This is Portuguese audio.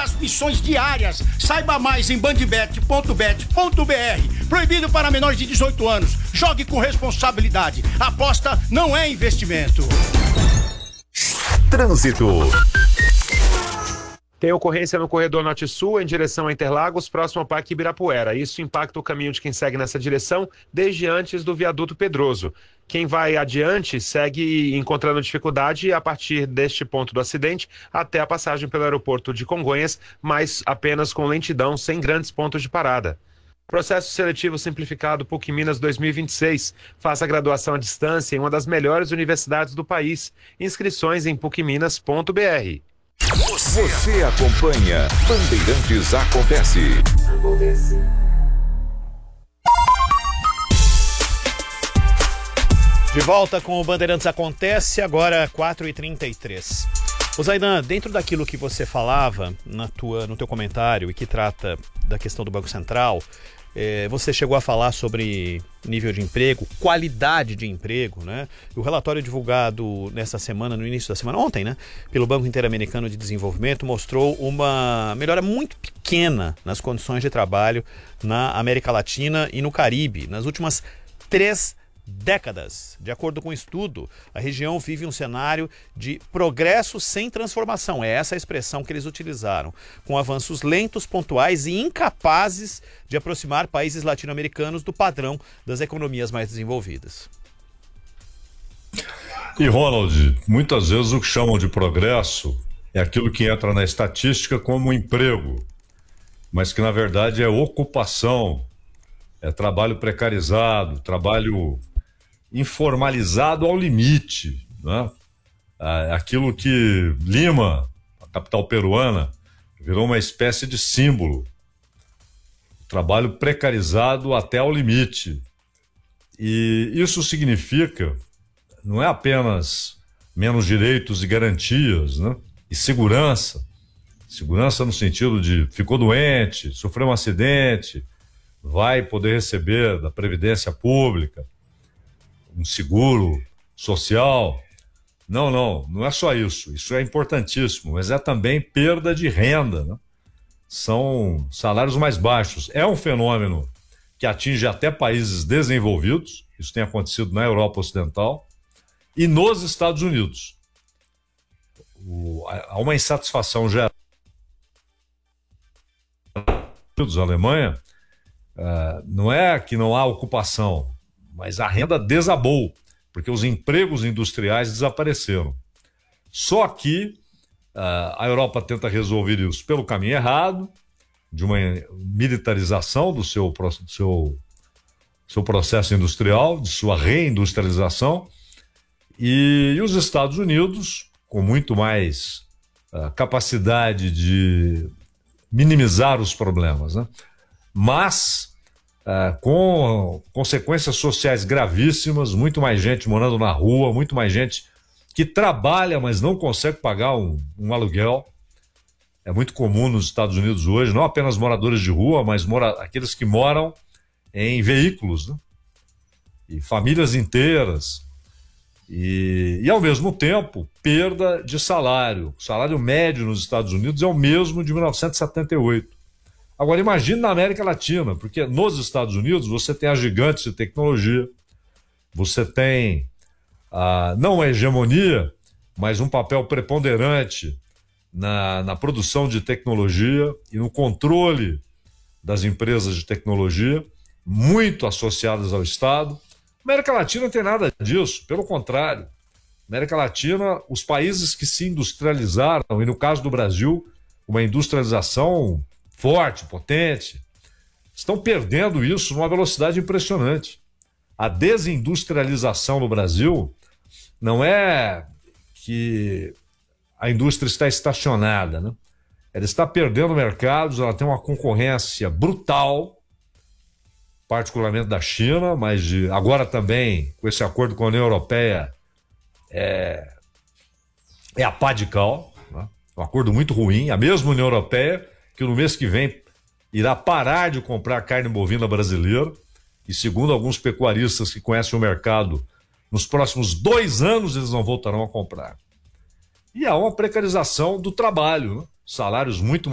transmissões diárias. Saiba mais em bandbet.bet.br. Proibido para menores de 18 anos. Jogue com responsabilidade. Aposta não é investimento. Trânsito. Tem ocorrência no corredor Norte-Sul em direção a Interlagos, próximo ao Parque Ibirapuera. Isso impacta o caminho de quem segue nessa direção desde antes do viaduto Pedroso. Quem vai adiante segue encontrando dificuldade a partir deste ponto do acidente até a passagem pelo aeroporto de Congonhas, mas apenas com lentidão, sem grandes pontos de parada. Processo seletivo simplificado PUC Minas 2026. Faça a graduação à distância em uma das melhores universidades do país. Inscrições em pucminas.br. Você acompanha Bandeirantes Acontece. De volta com o Bandeirantes Acontece, agora 4h33. Ô Zaidan, dentro daquilo que você falava no teu comentário e que trata da questão do Banco Central, você chegou a falar sobre nível de emprego, qualidade de emprego, né? O relatório divulgado nessa semana, no início da semana, ontem, né? Pelo Banco Interamericano de Desenvolvimento, mostrou uma melhora muito pequena nas condições de trabalho na América Latina e no Caribe, nas últimas 3 décadas. De acordo com o estudo, a região vive um cenário de progresso sem transformação. É essa a expressão que eles utilizaram, com avanços lentos, pontuais e incapazes de aproximar países latino-americanos do padrão das economias mais desenvolvidas. E Ronald, muitas vezes o que chamam de progresso é aquilo que entra na estatística como emprego, mas que na verdade é ocupação, é trabalho precarizado, trabalho informalizado ao limite, né? Aquilo que Lima, a capital peruana, virou uma espécie de símbolo. Trabalho precarizado até ao limite. E isso significa, não é apenas menos direitos e garantias, né? E segurança. Segurança no sentido de ficou doente, sofreu um acidente, vai poder receber da Previdência Pública um seguro social. Não é só isso. Isso é importantíssimo, mas é também perda de renda, né? São salários mais baixos. É um fenômeno que atinge até países desenvolvidos. Isso tem acontecido na Europa Ocidental e nos Estados Unidos. Há uma insatisfação geral. A Alemanha, não é que não há ocupação, mas a renda desabou, porque os empregos industriais desapareceram. Só que a Europa tenta resolver isso pelo caminho errado, de uma militarização do seu processo industrial, de sua reindustrialização, e os Estados Unidos, com muito mais capacidade de minimizar os problemas, né? Mas com consequências sociais gravíssimas, muito mais gente morando na rua, muito mais gente que trabalha, mas não consegue pagar um aluguel. É muito comum nos Estados Unidos hoje, não apenas moradores de rua, mas aqueles que moram em veículos, né? E famílias inteiras. E ao mesmo tempo, perda de salário. O salário médio nos Estados Unidos é o mesmo de 1978. Agora imagine na América Latina, porque nos Estados Unidos você tem as gigantes de tecnologia, você tem não a hegemonia, mas um papel preponderante na produção de tecnologia e no controle das empresas de tecnologia, muito associadas ao Estado. A América Latina não tem nada disso, pelo contrário. América Latina, os países que se industrializaram, e no caso do Brasil, uma industrialização forte, potente, estão perdendo isso numa velocidade impressionante. A desindustrialização no Brasil não é que a indústria está estacionada, né? Ela está perdendo mercados, ela tem uma concorrência brutal, particularmente da China, mas agora também, com esse acordo com a União Europeia, é a pá de cal, né? Um acordo muito ruim. A mesma União Europeia que no mês que vem irá parar de comprar carne bovina brasileira, e segundo alguns pecuaristas que conhecem o mercado, nos próximos 2 anos eles não voltarão a comprar. E há uma precarização do trabalho, né? Salários muito